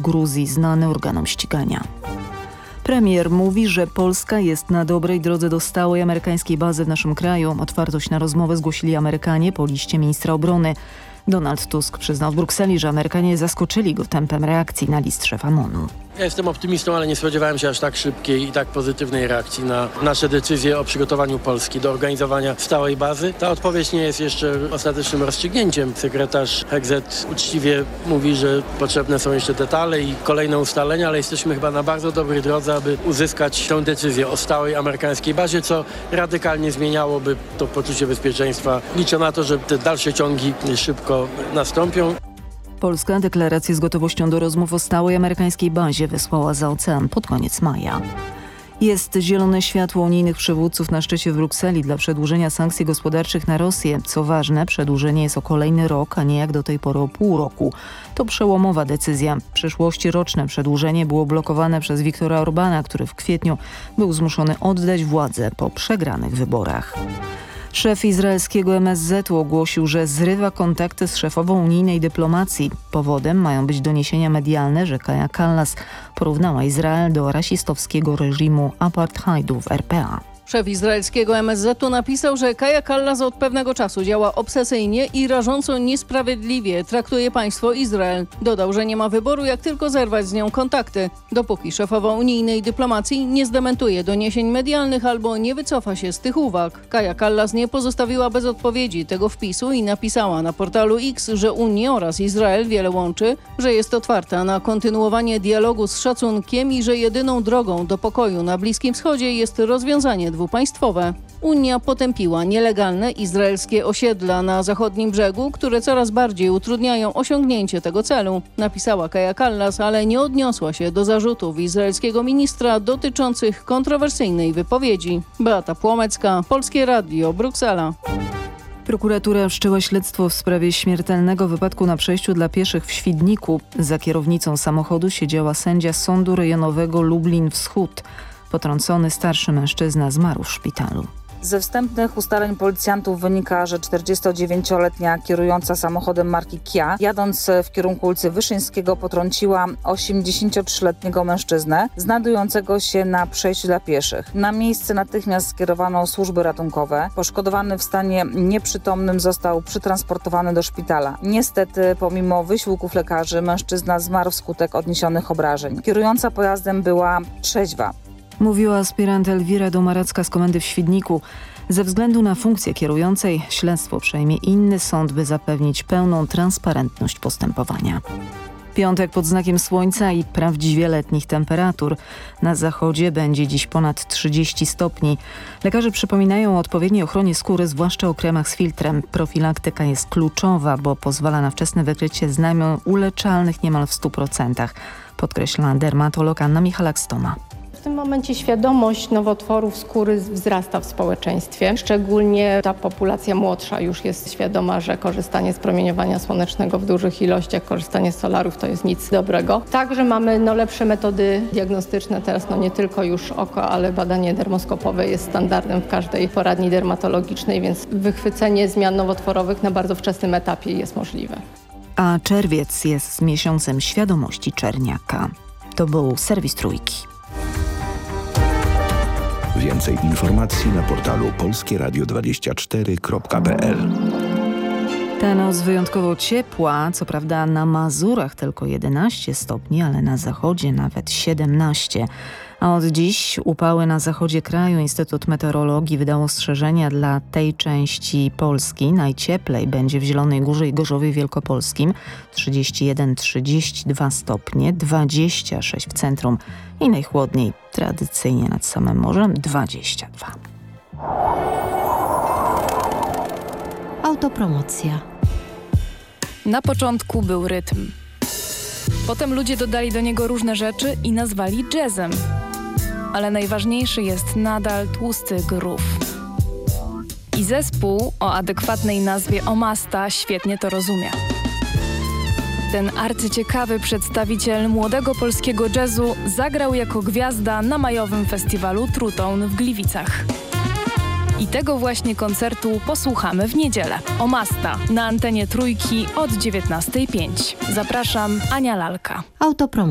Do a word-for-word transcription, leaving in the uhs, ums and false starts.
Gruzji znany organom ścigania. Premier mówi, że Polska jest na dobrej drodze do stałej amerykańskiej bazy w naszym kraju. Otwartość na rozmowę zgłosili Amerykanie po liście ministra obrony. Donald Tusk przyznał w Brukseli, że Amerykanie zaskoczyli go tempem reakcji na list szefa M O N u. Ja jestem optymistą, ale nie spodziewałem się aż tak szybkiej i tak pozytywnej reakcji na nasze decyzje o przygotowaniu Polski do organizowania stałej bazy. Ta odpowiedź nie jest jeszcze ostatecznym rozstrzygnięciem. Sekretarz Hegzet uczciwie mówi, że potrzebne są jeszcze detale i kolejne ustalenia, ale jesteśmy chyba na bardzo dobrej drodze, aby uzyskać tę decyzję o stałej amerykańskiej bazie, co radykalnie zmieniałoby to poczucie bezpieczeństwa. Liczę na to, że te dalsze ciągi szybko nastąpią. Polska deklarację z gotowością do rozmów o stałej amerykańskiej bazie wysłała za ocean pod koniec maja. Jest zielone światło unijnych przywódców na szczycie w Brukseli dla przedłużenia sankcji gospodarczych na Rosję. Co ważne, przedłużenie jest o kolejny rok, a nie jak do tej pory o pół roku. To przełomowa decyzja. W przeszłości roczne przedłużenie było blokowane przez Viktora Orbana, który w kwietniu był zmuszony oddać władzę po przegranych wyborach. Szef izraelskiego M S Z u ogłosił, że zrywa kontakty z szefową unijnej dyplomacji. Powodem mają być doniesienia medialne, że Kaja Kallas porównała Izrael do rasistowskiego reżimu apartheidu w R P A. Szef izraelskiego M S Z u napisał, że Kaja Kallas od pewnego czasu działa obsesyjnie i rażąco niesprawiedliwie traktuje państwo Izrael. Dodał, że nie ma wyboru, jak tylko zerwać z nią kontakty, dopóki szefowa unijnej dyplomacji nie zdementuje doniesień medialnych albo nie wycofa się z tych uwag. Kaja Kallas nie pozostawiła bez odpowiedzi tego wpisu i napisała na portalu X, że Unię oraz Izrael wiele łączy, że jest otwarta na kontynuowanie dialogu z szacunkiem i że jedyną drogą do pokoju na Bliskim Wschodzie jest rozwiązanie dwupaństwowe. Unia potępiła nielegalne izraelskie osiedla na zachodnim brzegu, które coraz bardziej utrudniają osiągnięcie tego celu, napisała Kaja Kallas, ale nie odniosła się do zarzutów izraelskiego ministra dotyczących kontrowersyjnej wypowiedzi. Beata Płomecka, Polskie Radio, Bruksela. Prokuratura wszczęła śledztwo w sprawie śmiertelnego wypadku na przejściu dla pieszych w Świdniku. Za kierownicą samochodu siedziała sędzia Sądu Rejonowego Lublin Wschód. Potrącony starszy mężczyzna zmarł w szpitalu. Ze wstępnych ustaleń policjantów wynika, że czterdziestodziewięcioletnia kierująca samochodem marki Kia, jadąc w kierunku ulicy Wyszyńskiego, potrąciła osiemdziesięciotrzyletniego mężczyznę znajdującego się na przejściu dla pieszych. Na miejsce natychmiast skierowano służby ratunkowe. Poszkodowany w stanie nieprzytomnym został przetransportowany do szpitala. Niestety, pomimo wysiłków lekarzy, mężczyzna zmarł wskutek odniesionych obrażeń. Kierująca pojazdem była trzeźwa. Mówiła aspirant Elwira Domaracka z komendy w Świdniku. Ze względu na funkcję kierującej śledztwo przejmie inny sąd, by zapewnić pełną transparentność postępowania. Piątek pod znakiem słońca i prawdziwie letnich temperatur. Na zachodzie będzie dziś ponad trzydzieści stopni. Lekarze przypominają o odpowiedniej ochronie skóry, zwłaszcza o kremach z filtrem. Profilaktyka jest kluczowa, bo pozwala na wczesne wykrycie znamion uleczalnych niemal w stu procentach, podkreśla dermatolog Anna Michalak-Stoma. W tym momencie świadomość nowotworów skóry wzrasta w społeczeństwie. Szczególnie ta populacja młodsza już jest świadoma, że korzystanie z promieniowania słonecznego w dużych ilościach, korzystanie z solarów to jest nic dobrego. Także mamy no, lepsze metody diagnostyczne. Teraz no, nie tylko już oko, ale badanie dermoskopowe jest standardem w każdej poradni dermatologicznej, więc wychwycenie zmian nowotworowych na bardzo wczesnym etapie jest możliwe. A czerwiec jest miesiącem świadomości czerniaka. To był serwis Trójki. Więcej informacji na portalu polskie radio dwadzieścia cztery kropka p l. Ta noc wyjątkowo ciepła, co prawda na Mazurach tylko jedenaście stopni, ale na zachodzie nawet siedemnaście. A od dziś upały na zachodzie kraju. Instytut Meteorologii wydał ostrzeżenia dla tej części Polski. Najcieplej będzie w Zielonej Górze i Gorzowie Wielkopolskim. trzydzieści jeden trzydzieści dwa stopnie, dwadzieścia sześć w centrum i najchłodniej tradycyjnie nad samym morzem dwadzieścia dwa. Autopromocja. Na początku był rytm. Potem ludzie dodali do niego różne rzeczy i nazwali jazzem. Ale najważniejszy jest nadal tłusty groove. I zespół o adekwatnej nazwie Omasta świetnie to rozumie. Ten arcyciekawy przedstawiciel młodego polskiego jazzu zagrał jako gwiazda na majowym festiwalu Trutone w Gliwicach. I tego właśnie koncertu posłuchamy w niedzielę. Omasta na antenie Trójki od dziewiętnastej pięć. Zapraszam, Ania Lalka. Autopromocja.